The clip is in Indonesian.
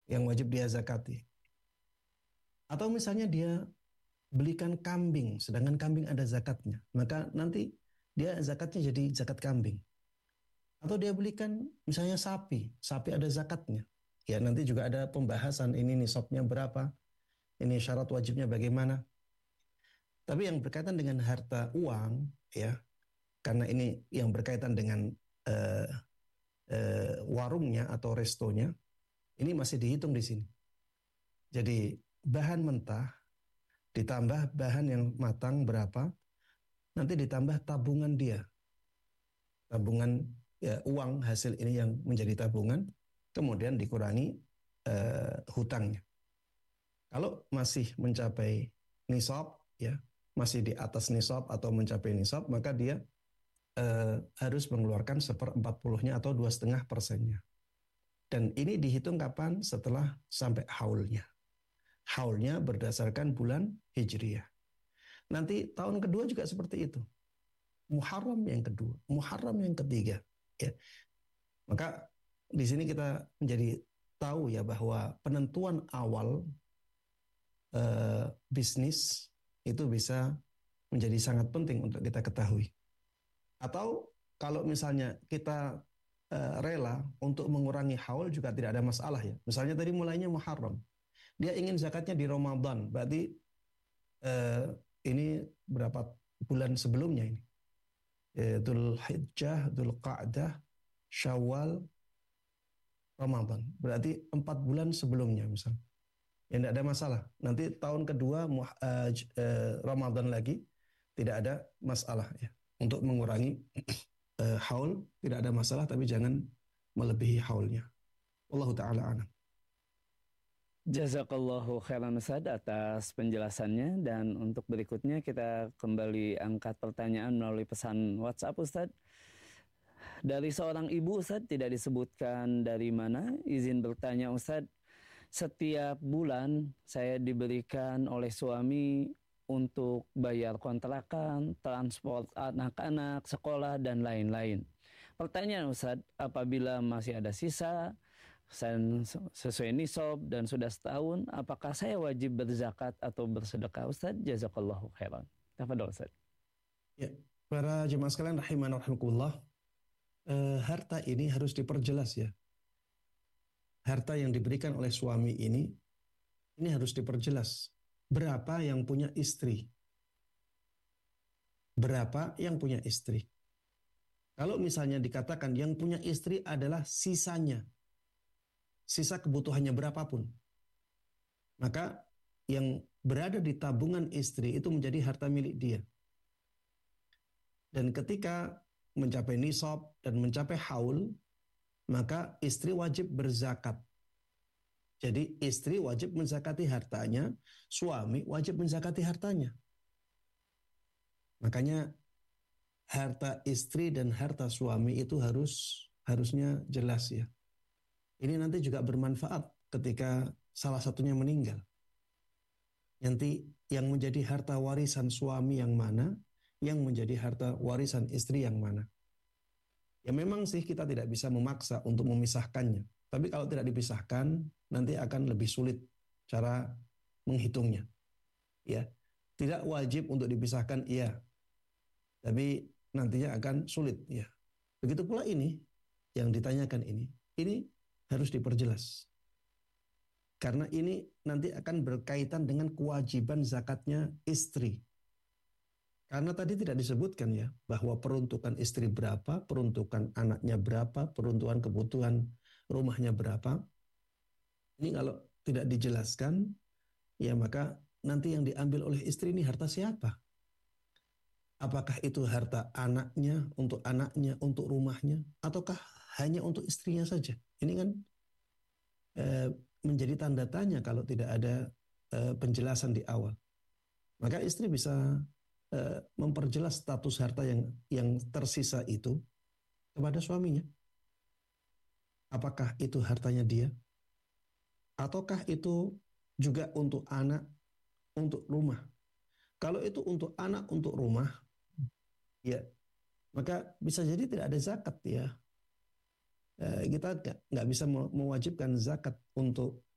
yang wajib dia zakati. Atau misalnya dia belikan kambing, sedangkan kambing ada zakatnya, maka nanti dia zakatnya jadi zakat kambing. Atau dia belikan misalnya sapi, sapi ada zakatnya. Ya nanti juga ada pembahasan ini nisabnya berapa, ini syarat wajibnya bagaimana. Tapi yang berkaitan dengan harta uang, ya, karena ini yang berkaitan dengan eh, warungnya atau restonya, ini masih dihitung di sini. Jadi bahan mentah ditambah bahan yang matang berapa, nanti ditambah tabungan dia, tabungan ya, uang hasil ini yang menjadi tabungan, kemudian dikurangi hutangnya. Kalau masih mencapai nisab, ya masih di atas nisab atau mencapai nisab, maka dia harus mengeluarkan 1/40-nya atau 2,5%-nya. Dan ini dihitung kapan? Setelah sampai haulnya. Haulnya berdasarkan bulan Hijriyah. Nanti tahun kedua juga seperti itu. Muharram yang kedua, Muharram yang ketiga. Ya. Maka di sini kita menjadi tahu ya bahwa penentuan awal bisnis itu bisa menjadi sangat penting untuk kita ketahui. Atau kalau misalnya kita rela untuk mengurangi haul juga tidak ada masalah ya. Misalnya tadi mulainya Muharram, dia ingin zakatnya di Ramadan, berarti eh, ini berapa bulan sebelumnya ini? Dzul Hijjah, Dzul Qa'dah, Syawal, Ramadan. Berarti 4 bulan sebelumnya misalnya. Ya tidak ada masalah. Nanti tahun kedua Ramadan lagi tidak ada masalah ya. Untuk mengurangi haul tidak ada masalah tapi jangan melebihi haulnya. Wallahu taala alam. Jazakallahu khairan Ustaz atas penjelasannya, dan untuk berikutnya kita kembali angkat pertanyaan melalui pesan WhatsApp Ustaz. Dari seorang ibu Ustaz, tidak disebutkan dari mana, izin bertanya Ustaz. Setiap bulan saya diberikan oleh suami untuk bayar kontrakan, transport anak-anak, sekolah, dan lain-lain. Pertanyaan Ustaz, apabila masih ada sisa sesuai nisab dan sudah setahun, apakah saya wajib berzakat atau bersedekah Ustaz? Jazakallahu khairan. Tafadhol Ustaz. Ya, para jemaah sekalian rahiman rahimakumullah, harta ini harus diperjelas ya. Harta yang diberikan oleh suami ini harus diperjelas. Berapa yang punya istri? Berapa yang punya istri? Kalau misalnya dikatakan yang punya istri adalah sisanya, sisa kebutuhannya berapapun, maka yang berada di tabungan istri itu menjadi harta milik dia. Dan ketika mencapai nisab dan mencapai haul, maka istri wajib berzakat. Jadi istri wajib menzakati hartanya, suami wajib menzakati hartanya. Makanya harta istri dan harta suami itu harusnya jelas ya. Ini nanti juga bermanfaat ketika salah satunya meninggal. Nanti yang menjadi harta warisan suami yang mana, yang menjadi harta warisan istri yang mana. Ya memang sih kita tidak bisa memaksa untuk memisahkannya. Tapi kalau tidak dipisahkan, nanti akan lebih sulit cara menghitungnya. Ya, tidak wajib untuk dipisahkan, iya. Tapi nantinya akan sulit, ya. Begitu pula ini yang ditanyakan ini harus diperjelas. Karena ini nanti akan berkaitan dengan kewajiban zakatnya istri. Karena tadi tidak disebutkan ya bahwa peruntukan istri berapa, peruntukan anaknya berapa, peruntukan kebutuhan rumahnya berapa. Ini kalau tidak dijelaskan, ya maka nanti yang diambil oleh istri ini harta siapa? Apakah itu harta anaknya, untuk rumahnya, ataukah hanya untuk istrinya saja? Ini kan eh, menjadi tanda tanya kalau tidak ada penjelasan di awal. Maka istri bisa memperjelas status harta yang tersisa itu kepada suaminya. Apakah itu hartanya dia? Ataukah itu juga untuk anak, untuk rumah? Kalau itu untuk anak, untuk rumah, ya maka bisa jadi tidak ada zakat ya. Kita nggak bisa mewajibkan zakat untuk